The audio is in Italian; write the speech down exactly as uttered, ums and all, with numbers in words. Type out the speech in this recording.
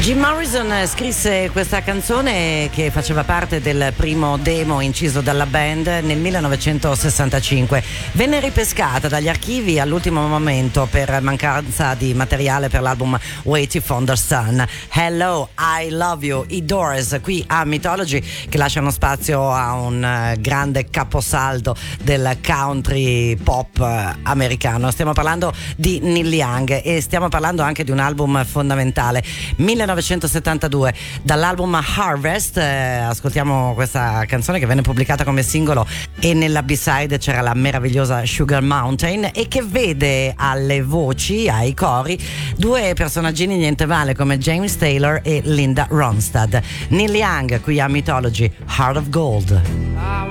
Jim Morrison scrisse questa canzone che faceva parte del primo demo inciso dalla band nel millenovecentosessantacinque. Venne ripescata dagli archivi all'ultimo momento per mancanza di materiale per l'album Waiting for the Sun. Hello, I Love You, i Doors, qui a Mythology, che lasciano spazio a un grande caposaldo del country pop americano. Stiamo parlando di Neil Young e stiamo parlando anche di un album fondamentale, millenovecentosettantadue, dall'album Harvest. Eh, ascoltiamo questa canzone che venne pubblicata come singolo e nella B-side c'era la meravigliosa Sugar Mountain, e che vede alle voci, ai cori, due personaggini niente male come James Taylor e Linda Ronstadt. Neil Young qui a Mythology, Heart of Gold.